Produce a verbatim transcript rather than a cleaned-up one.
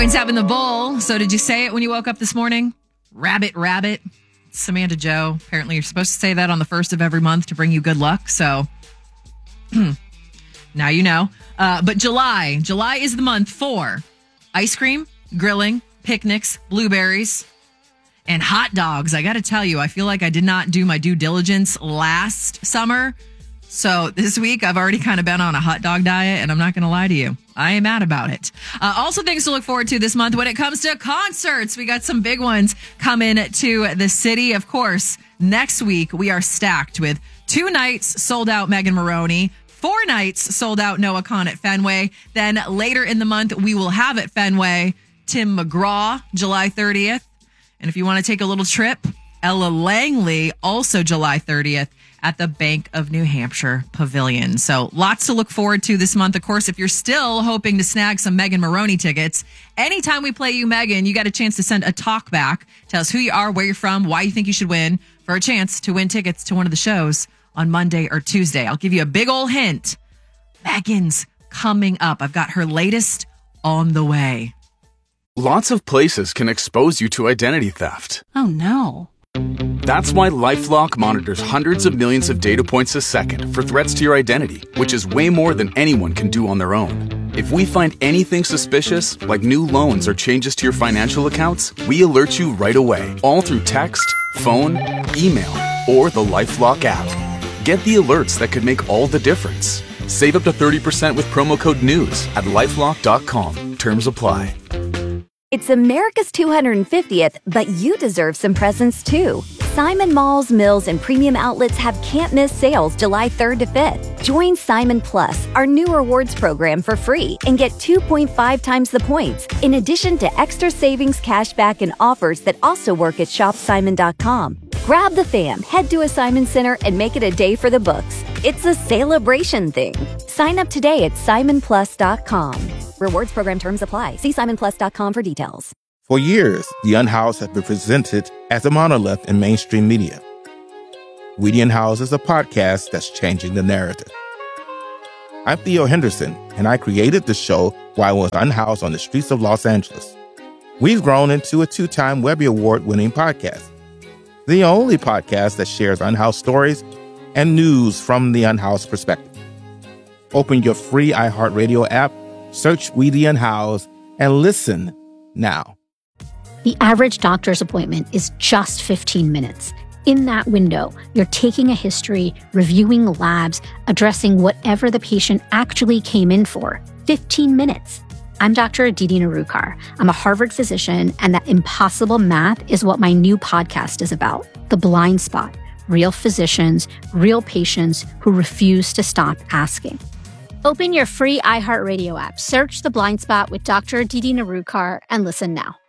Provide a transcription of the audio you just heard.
Brian's having the bowl. So did you say it when you woke up this morning? Rabbit, rabbit. Samantha Joe. Apparently you're supposed to say that on the first of every month to bring you good luck. So now you know. Uh, but July. July is the month for ice cream, grilling, picnics, blueberries, and hot dogs. I got to tell you, I feel like I did not do my due diligence last summer. So this week, I've already kind of been on a hot dog diet, and I'm not going to lie to you. I am mad about it. Uh, also, things to look forward to this month when it comes to concerts. We got some big ones coming to the city. Of course, next week, we are stacked with two nights sold out Megan Moroney, four nights sold out Noah Kahan at Fenway. Then later in the month, we will have at Fenway Tim McGraw, July thirtieth. And if you want to take a little trip, Ella Langley, also July thirtieth. At the Bank of New Hampshire Pavilion. So lots to look forward to this month. Of course, if you're still hoping to snag some Megan Moroney tickets, anytime we play you Megan, you got a chance to send a talk back. Tell us who you are, where you're from, why you think you should win for a chance to win tickets to one of the shows on Monday or Tuesday. I'll give you a big old hint. Megan's coming up. I've got her latest on the way. Lots of places can expose you to identity theft. Oh, no. That's why LifeLock monitors hundreds of millions of data points a second for threats to your identity, which is way more than anyone can do on their own. If we find anything suspicious, like new loans or changes to your financial accounts, we alert you right away, all through text, phone, email, or the LifeLock app. Get the alerts that could make all the difference. Save up to thirty percent with promo code NEWS at lifelock dot com. Terms apply. It's America's two hundred fiftieth, but you deserve some presents too. Simon Malls, Mills, and Premium Outlets have can't-miss sales July third to fifth. Join Simon Plus, our new rewards program, for free and get two point five times the points, in addition to extra savings, cashback, and offers that also work at shop simon dot com. Grab the fam, head to a Simon Center, and make it a day for the books. It's a celebration thing. Sign up today at simon plus dot com. Rewards program terms apply. See simon plus dot com for details. For years, The Unhoused has been presented as a monolith in mainstream media. We The Unhoused is a podcast that's changing the narrative. I'm Theo Henderson, and I created the show while I was unhoused on the streets of Los Angeles. We've grown into a two-time Webby Award-winning podcast, the only podcast that shares unhoused stories and news from the unhoused perspective. Open your free iHeartRadio app, search We The Unhoused, and listen now. The average doctor's appointment is just fifteen minutes. In that window, you're taking a history, reviewing labs, addressing whatever the patient actually came in for. fifteen minutes. I'm Doctor Aditi Narukar. I'm a Harvard physician, and that impossible math is what my new podcast is about. The Blind Spot. Real physicians, real patients who refuse to stop asking. Open your free iHeartRadio app, search The Blind Spot with Doctor Aditi Narukar, and listen now.